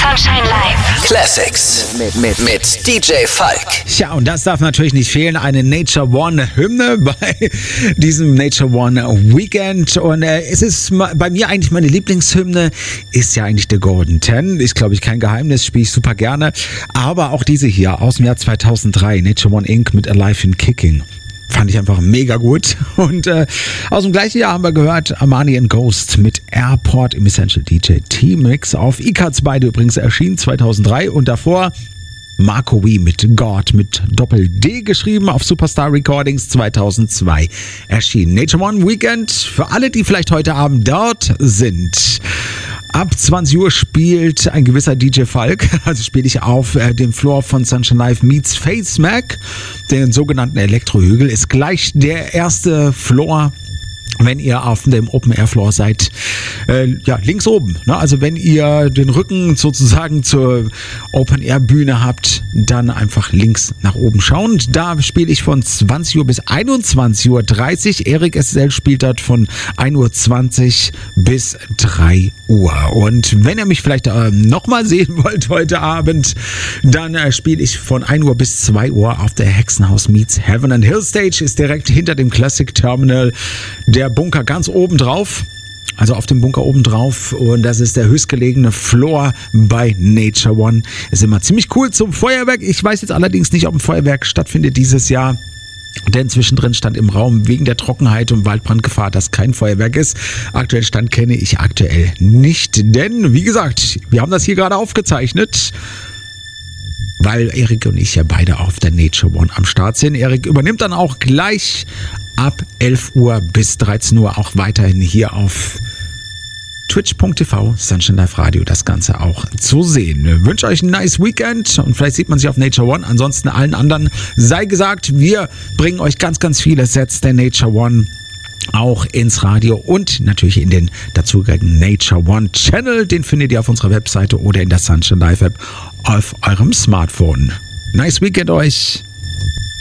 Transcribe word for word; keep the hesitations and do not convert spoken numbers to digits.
Sunshine Live. Classics mit, mit, mit D J Falk. Ja, und das darf natürlich nicht fehlen, eine Nature One Hymne bei diesem Nature One Weekend. Und äh, es ist bei mir eigentlich meine Lieblingshymne, ist ja eigentlich der Golden Ten. Ist, glaube ich, kein Geheimnis, spiele ich super gerne. Aber auch diese hier aus dem Jahr zweitausenddrei, Nature One Incorporated mit Alive and Kicking. Fand ich einfach mega gut. Und äh, aus dem gleichen Jahr haben wir gehört Armani and Ghost mit Airport im Essential D J T-Mix auf I K A Z, beide übrigens erschienen zweitausenddrei. Und davor Marco Wee mit God mit Doppel-D geschrieben auf Superstar Recordings zweitausendzwei erschienen. Nature One Weekend für alle, die vielleicht heute Abend dort sind. Ab zwanzig Uhr spielt ein gewisser D J Falk, also spiele ich auf äh, dem Floor von Sunshine Live meets Face Mac, den sogenannten Elektrohügel, ist gleich der erste Floor, wenn ihr auf dem Open Air Floor seid, äh, ja, links oben. Ne? Also wenn ihr den Rücken sozusagen zur Open Air Bühne habt, dann einfach links nach oben schauen. Da spiele ich von zwanzig Uhr bis einundzwanzig Uhr dreißig. Erik S L spielt dort von ein Uhr zwanzig bis drei Uhr. Und wenn ihr mich vielleicht äh, nochmal sehen wollt heute Abend, dann äh, spiele ich von ein Uhr bis zwei Uhr auf der Hexenhaus meets Heaven and Hill Stage. Ist direkt hinter dem Classic Terminal. Der Bunker ganz oben drauf, also auf dem Bunker oben drauf, und das ist der höchstgelegene Floor bei Nature One. Ist immer ziemlich cool zum Feuerwerk. Ich weiß jetzt allerdings nicht, ob ein Feuerwerk stattfindet dieses Jahr, denn zwischendrin stand im Raum wegen der Trockenheit und Waldbrandgefahr, dass kein Feuerwerk ist. Aktuell Stand kenne ich aktuell nicht, denn wie gesagt, wir haben das hier gerade aufgezeichnet, weil Erik und ich ja beide auf der Nature One am Start sind. Erik übernimmt dann auch gleich ab elf Uhr bis dreizehn Uhr auch weiterhin hier auf twitch punkt t v, Sunshine Live Radio, das Ganze auch zu sehen. Ich wünsche euch ein nice Weekend und vielleicht sieht man sich auf Nature One. Ansonsten allen anderen sei gesagt, wir bringen euch ganz, ganz viele Sets der Nature One auch ins Radio und natürlich in den dazugehörigen Nature One Channel. Den findet ihr auf unserer Webseite oder in der Sunshine Live App auf eurem Smartphone. Nice Weekend euch!